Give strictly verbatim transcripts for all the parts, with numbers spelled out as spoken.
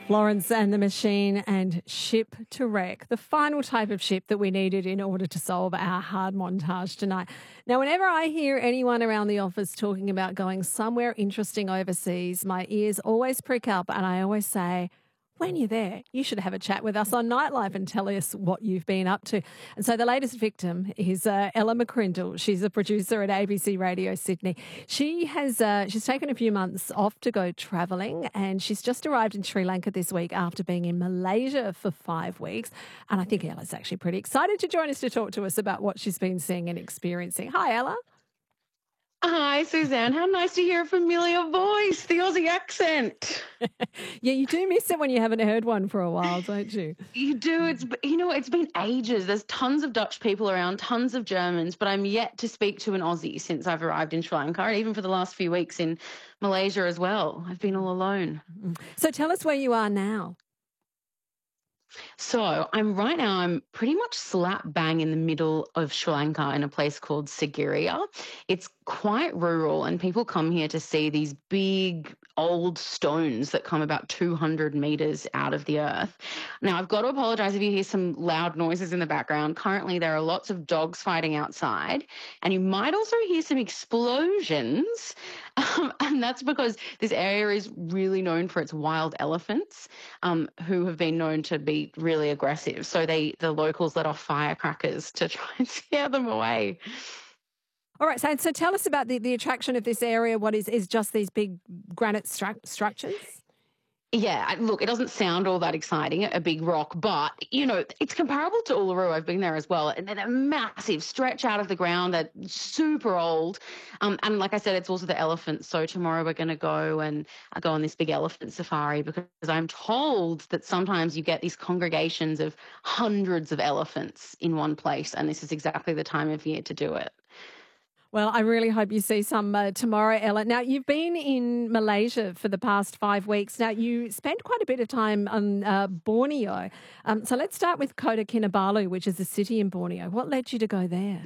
Florence and the Machine and Ship to Wreck, the final type of ship that we needed in order to solve our hard montage tonight. Now, whenever I hear anyone around the office talking about going somewhere interesting overseas, my ears always prick up and I always say, when you're there, you should have a chat with us on Nightlife and tell us what you've been up to. And so the latest victim is uh, Ella McCrindle. She's a producer at A B C Radio Sydney. She has uh, she's taken a few months off to go travelling, and she's just arrived in Sri Lanka this week after being in Malaysia for five weeks. And I think Ella's actually pretty excited to join us to talk to us about what she's been seeing and experiencing. Hi, Ella. Hi, Suzanne. How nice to hear a familiar voice, the Aussie accent. Yeah, you do miss it when you haven't heard one for a while, don't you? You do. It's, you know, it's been ages. There's tons of Dutch people around, tons of Germans, but I'm yet to speak to an Aussie since I've arrived in Sri Lanka, and even for the last few weeks in Malaysia as well. I've been all alone. So tell us where you are now. So I'm right now, I'm pretty much slap bang in the middle of Sri Lanka in a place called Sigiriya. It's quite rural and people come here to see these big old stones that come about two hundred metres out of the earth. Now, I've got to apologise if you hear some loud noises in the background. Currently, there are lots of dogs fighting outside, and you might also hear some explosions. Um, and that's because this area is really known for its wild elephants, um, who have been known to be really aggressive. So they, the locals let off firecrackers to try and scare them away. All right, so, so tell us about the, the attraction of this area. What is, is just these big granite stru- structures? Yeah, look, it doesn't sound all that exciting, a big rock, but, you know, it's comparable to Uluru. I've been there as well. And they're massive, stretch out of the ground. They're super old. Um, and like I said, it's also the elephants. So tomorrow we're going to go and uh, go on this big elephant safari because I'm told that sometimes you get these congregations of hundreds of elephants in one place. And this is exactly the time of year to do it. Well, I really hope you see some uh, tomorrow, Ella. Now, you've been in Malaysia for the past five weeks. Now, you spent quite a bit of time on uh, Borneo. Um, so let's start with Kota Kinabalu, which is a city in Borneo. What led you to go there?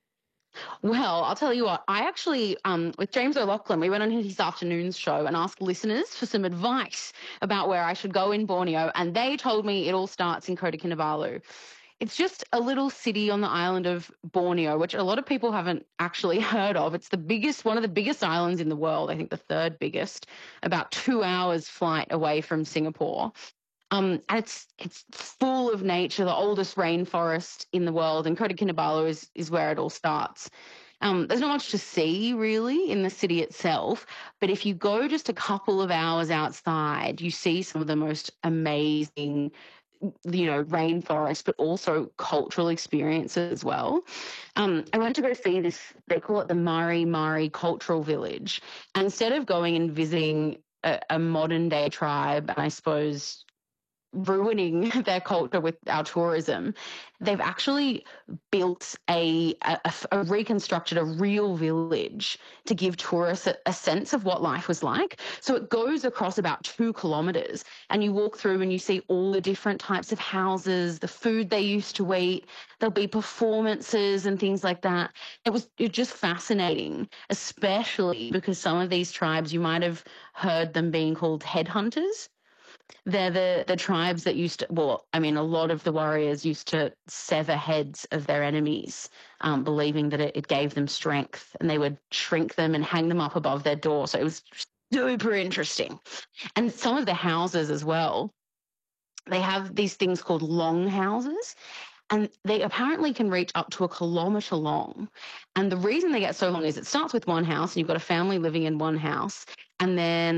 Well, I'll tell you what, I actually, um, with James O'Loughlin, we went on his afternoons show and asked listeners for some advice about where I should go in Borneo, and they told me it all starts in Kota Kinabalu. It's just a little city on the island of Borneo, which a lot of people haven't actually heard of. It's the biggest, one of the biggest islands in the world, I think the third biggest, about two hours flight away from Singapore. Um, and it's it's full of nature, the oldest rainforest in the world, and Kota Kinabalu is, is where it all starts. Um, there's not much to see, really, in the city itself, but if you go just a couple of hours outside, you see some of the most amazing, you know, rainforest, but also cultural experiences as well. Um, I went to go see this, they call it the Mari Mari Cultural Village. And instead of going and visiting a, a modern day tribe, and I suppose ruining their culture with our tourism, they've actually built a, a, a reconstructed a real village to give tourists a, a sense of what life was like. So it goes across about two kilometres and you walk through and you see all the different types of houses, the food they used to eat. There'll be performances and things like that. It was, it was just fascinating, especially because some of these tribes, you might have heard them being called headhunters. They're the, the tribes that used to, well, I mean, a lot of the warriors used to sever heads of their enemies, um, believing that it, it gave them strength, and they would shrink them and hang them up above their door. So it was super interesting. And some of the houses as well, they have these things called long houses, and they apparently can reach up to a kilometre long. And the reason they get so long is it starts with one house, and you've got a family living in one house, and then